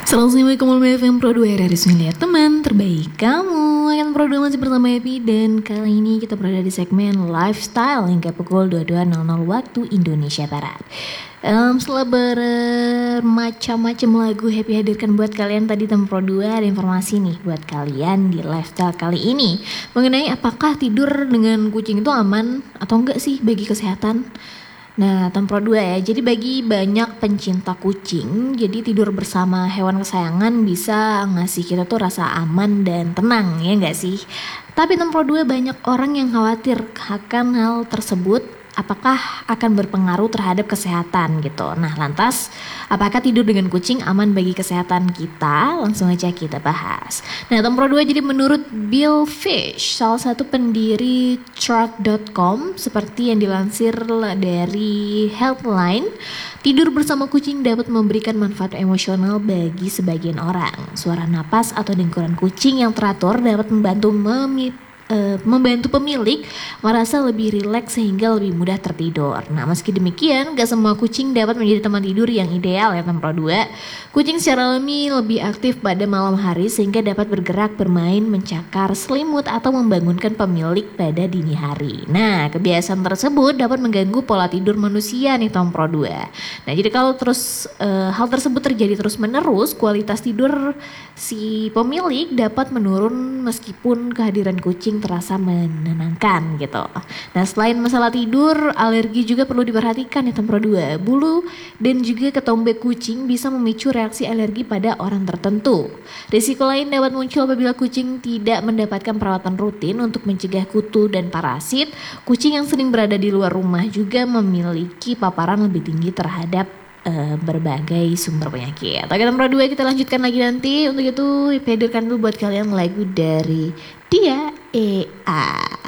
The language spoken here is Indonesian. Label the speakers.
Speaker 1: Assalamualaikum warahmatullahi wabarakatuh. Pro 2 RRI Suliat, teman terbaik kamu. Akan Pro 2 masih bersama Happy. Dan kali ini kita berada di segmen lifestyle hingga pukul 22.00 waktu Indonesia Barat. Setelah bermacam-macam lagu Happy hadirkan buat kalian tadi, teman Pro 2 ada informasi nih buat kalian di lifestyle kali ini mengenai apakah tidur dengan kucing itu aman atau enggak sih bagi kesehatan. Nah, Tempro 2 ya, jadi bagi banyak pencinta kucing, jadi tidur bersama hewan kesayangan bisa ngasih kita tuh rasa aman dan tenang, ya enggak sih? Tapi Tempro 2 banyak orang yang khawatir akan hal tersebut, apakah akan berpengaruh terhadap kesehatan gitu. Nah, lantas apakah tidur dengan kucing aman bagi kesehatan kita? Langsung aja kita bahas. Nah, Tempro 2 jadi menurut Bill Fish, salah satu pendiri Chart.com, seperti yang dilansir dari Healthline, tidur bersama kucing dapat memberikan manfaat emosional bagi sebagian orang. Suara napas atau dengkuran kucing yang teratur dapat membantu pemilik merasa lebih rileks sehingga lebih mudah tertidur. Nah, meski demikian, gak semua kucing dapat menjadi teman tidur yang ideal ya Tempro 2. Kucing secara alami lebih aktif pada malam hari sehingga dapat bergerak, bermain, mencakar selimut atau membangunkan pemilik pada dini hari. Nah, kebiasaan tersebut dapat mengganggu pola tidur manusia nih Tempro 2. Nah, jadi kalau hal tersebut terjadi terus-menerus, kualitas tidur si pemilik dapat menurun meskipun kehadiran kucing terasa menenangkan gitu. Nah, selain masalah tidur, alergi juga perlu diperhatikan ya Tempro 2. Bulu dan juga ketombe kucing bisa memicu reaksi alergi pada orang tertentu. Risiko lain dapat muncul apabila kucing tidak mendapatkan perawatan rutin untuk mencegah kutu dan parasit. Kucing yang sering berada di luar rumah juga memiliki paparan lebih tinggi terhadap berbagai sumber penyakit. Oke Tempro 2, kita lanjutkan lagi nanti. Untuk itu hadirkan dulu buat kalian lagu dari Dia EA.